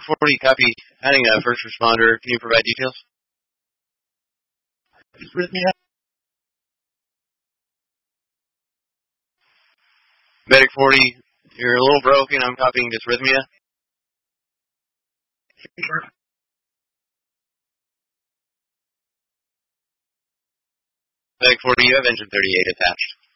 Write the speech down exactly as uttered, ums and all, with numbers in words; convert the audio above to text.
forty, copy. Adding a first responder. Can you provide details? Arrhythmia. Medic forty, you're a little broken. I'm copying dysrhythmia. Medic forty, you have engine thirty-eight attached.